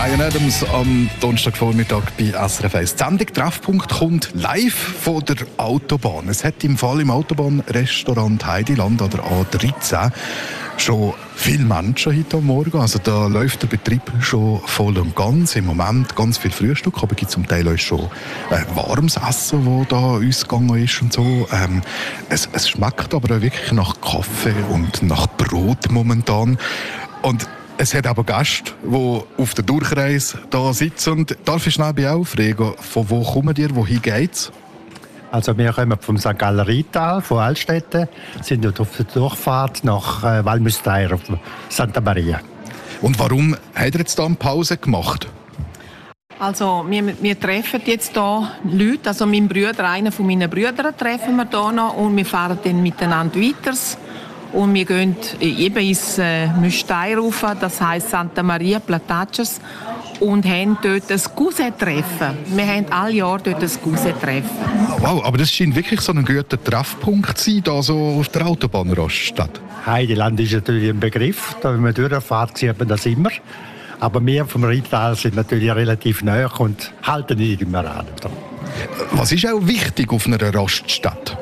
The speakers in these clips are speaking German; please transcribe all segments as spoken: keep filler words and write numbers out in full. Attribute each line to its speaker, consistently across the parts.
Speaker 1: Bryan Adams am Donnerstagvormittag bei S R F eins. Die Sendung «Treffpunkt» kommt live von der Autobahn. Es hat im Fall im Autobahnrestaurant Heidiland an der A dreizehn schon viele Menschen heute am Morgen. Also da läuft der Betrieb schon voll und ganz. Im Moment ganz viel Frühstück, aber es gibt zum Teil auch schon äh, warmes Essen, das da uns gegangen ist und so. Ähm, es, es schmeckt aber auch wirklich nach Kaffee und nach Brot momentan. Und es hat aber Gäste, die auf der Durchreise da sitzen. Und darf ich schnell bei aufregen, von wo kommen ihr, wohin geht's?
Speaker 2: Also wir kommen vom Sankt Galler Rheintal, von Altstätten, sind dort auf der Durchfahrt nach äh, Valmüsteir, auf Santa Maria.
Speaker 1: Und warum hat ihr jetzt da eine Pause gemacht?
Speaker 3: Also wir, wir treffen jetzt hier Leute, also mein Bruder, einer von meinen Brüdern treffen wir hier noch und wir fahren dann miteinander weiter. Und wir gehen eben ins äh, Müsteir rauf, das heisst Santa Maria Plataces, und haben dort ein Cousin-Treffen. Wir haben alle Jahre dort ein Cousin-Treffen.
Speaker 1: Wow, aber das scheint wirklich so ein guter Treffpunkt zu sein, da so auf der Autobahnraststätte.
Speaker 2: Heidiland ist natürlich ein Begriff, da wenn man durchfährt, sieht man das immer. Aber wir vom Rheintal sind natürlich relativ nahe und halten nicht immer an.
Speaker 1: Was ist auch wichtig auf einer Raststätte?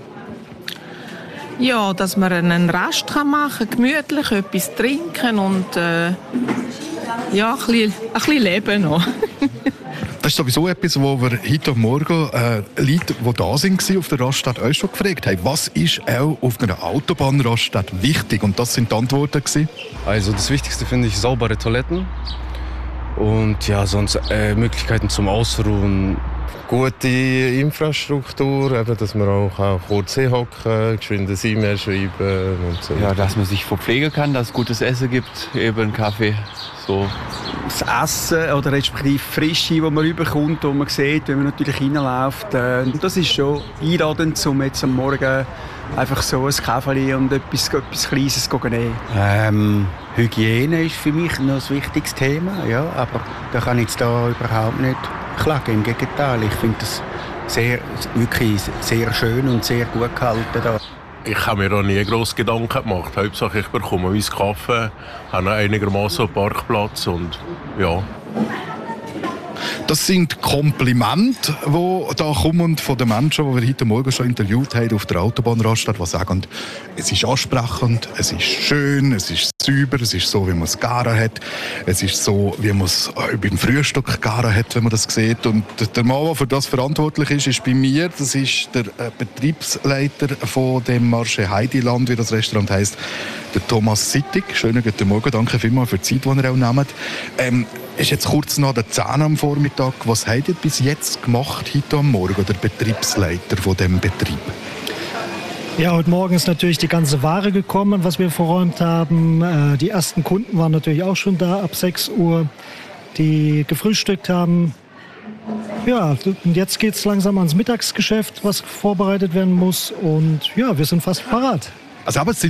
Speaker 3: Ja, dass man einen Rast machen kann, gemütlich etwas trinken und äh, ja, ein bisschen, ein bisschen leben noch.
Speaker 1: Das ist sowieso etwas, wo wir heute Morgen äh, Leute, die da waren auf der Raststätte, euch schon gefragt haben. Was ist auch auf einer Autobahnraststätte wichtig? Und das sind die Antworten gewesen.
Speaker 4: Also das Wichtigste finde ich saubere Toiletten und ja, sonst äh, Möglichkeiten zum Ausruhen.
Speaker 5: Gute Infrastruktur, eben, dass man auch, auch kurz hinhocken, geschwind ein E-Mail schreiben und so.
Speaker 6: Ja, dass man sich verpflegen kann, dass es gutes Essen gibt, eben Kaffee, so.
Speaker 7: Das Essen oder respektive Frische, das man überkommt, das man sieht, wenn man natürlich reinläuft. Äh, das ist schon einladend, um jetzt am Morgen einfach so ein Kaffee und etwas, etwas Kleines zu nehmen.
Speaker 2: Ähm, Hygiene ist für mich noch ein wichtiges Thema, ja, aber da kann ich jetzt da überhaupt nicht klagen. Im Gegenteil, ich finde das sehr, wirklich sehr schön und sehr gut gehalten da.
Speaker 5: Ich habe mir auch nie grosse Gedanken gemacht. Hauptsache ich bekomme meinen Kaffee, habe einigermaßen einen Parkplatz und ja.
Speaker 1: Das sind Komplimente, die da kommen von den Menschen, die wir heute Morgen schon interviewt haben auf der Autobahnraststätte, die sagen, es ist ansprechend, es ist schön, es ist sauber, es ist so, wie man es garen hat, es ist so, wie man es beim Frühstück garen hat, wenn man das sieht. Und der Mann, der für das verantwortlich ist, ist bei mir. Das ist der Betriebsleiter von dem Marché Heidiland, wie das Restaurant heisst, der Thomas Sittig. Schönen guten Morgen, danke vielmals für die Zeit, die ihr auch nehmt. Ähm, ist jetzt kurz nach der zehn am Vormittag. Was habt ihr bis jetzt gemacht, heute am Morgen, der Betriebsleiter von dem Betrieb?
Speaker 8: Ja, heute Morgen ist natürlich die ganze Ware gekommen, was wir verräumt haben. Die ersten Kunden waren natürlich auch schon da ab sechs Uhr, die gefrühstückt haben. Ja, und jetzt geht es langsam ans Mittagsgeschäft, was vorbereitet werden muss. Und ja, wir sind fast parat.
Speaker 1: Also, aber es sind